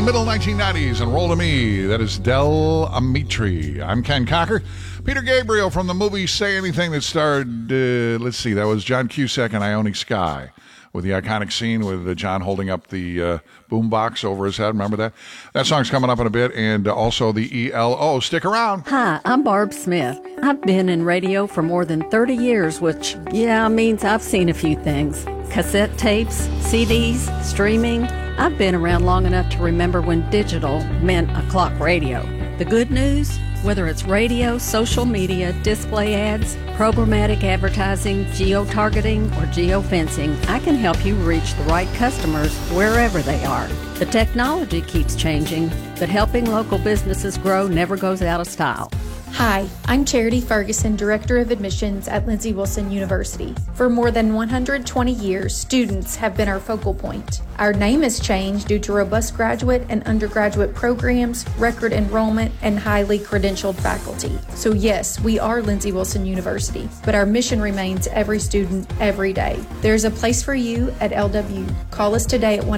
middle 1990s and Roll to Me. That is Del Amitri. I'm Ken Cocker. Peter Gabriel from the movie Say Anything that starred, that was John Cusack and Ione Skye, with the iconic scene with John holding up the boombox over his head. Remember that? That song's coming up in a bit, and also the ELO. Stick around. Hi, I'm Barb Smith. I've been in radio for more than 30 years, which, means I've seen a few things. Cassette tapes, CDs, streaming. I've been around long enough to remember when digital meant a clock radio. The good news? Whether it's radio, social media, display ads, programmatic advertising, geo-targeting, or geo-fencing, I can help you reach the right customers wherever they are. The technology keeps changing, but helping local businesses grow never goes out of style. Hi, I'm Charity Ferguson, Director of Admissions at Lindsey Wilson University. For more than 120 years, students have been our focal point. Our name has changed due to robust graduate and undergraduate programs, record enrollment, and highly credentialed faculty. So yes, we are Lindsey Wilson University, but our mission remains every student, every day. There's a place for you at LW. Call us today at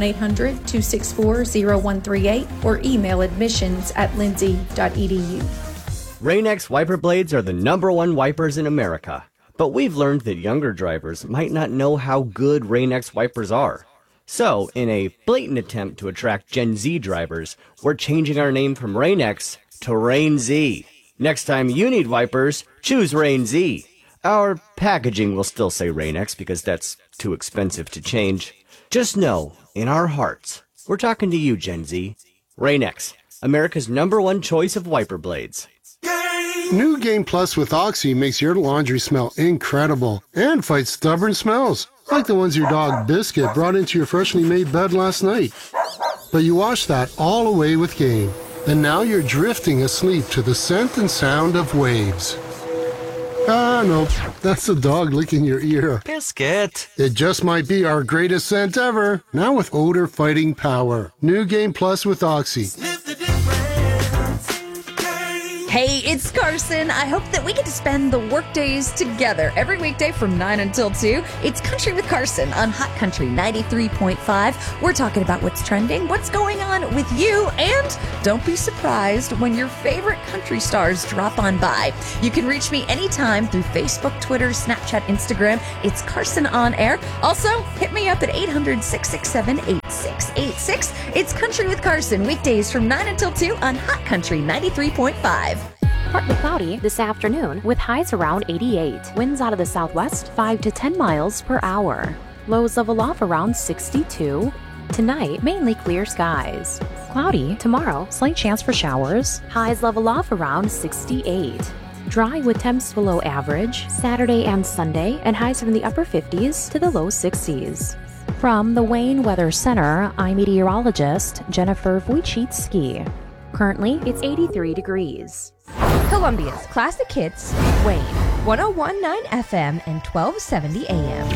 1-800-264-0138 or email admissions@lindsey.edu. Rain-X wiper blades are the #1 wipers in America, but we've learned that younger drivers might not know how good Rain-X wipers are. So, in a blatant attempt to attract Gen Z drivers, we're changing our name from Rain-X to Rain-Z. Next time you need wipers, choose Rain-Z. Our packaging will still say Rain-X because that's too expensive to change. Just know, in our hearts, we're talking to you, Gen Z. Rain-X, America's #1 choice of wiper blades. New Game Plus with Oxy makes your laundry smell incredible and fights stubborn smells, like the ones your dog Biscuit brought into your freshly made bed last night. But you wash that all away with Game, and now you're drifting asleep to the scent and sound of waves. Nope, that's the dog licking your ear. Biscuit! It just might be our greatest scent ever, now with odor-fighting power. New Game Plus with Oxy. Hey, it's Carson. I hope that we get to spend the workdays together every weekday from 9 until 2. It's Country with Carson on Hot Country 93.5. We're talking about what's trending, what's going on with you, and don't be surprised when your favorite country stars drop on by. You can reach me anytime through Facebook, Twitter, Snapchat, Instagram. It's Carson On Air. Also, hit me up at 800-667-8686. It's Country with Carson, weekdays from 9 until 2 on Hot Country 93.5. Partly cloudy this afternoon with highs around 88. Winds out of the southwest 5 to 10 miles per hour. Lows level off around 62. Tonight, mainly clear skies. Cloudy tomorrow, slight chance for showers. Highs level off around 68. Dry with temps below average Saturday and Sunday, and highs from the upper 50s to the low 60s. From the Wayne Weather Center, I'm meteorologist Jennifer Wojcicki. Currently, it's 83 degrees. Columbia's Classic Hits, Wayne, 101.9 FM and 1270 AM.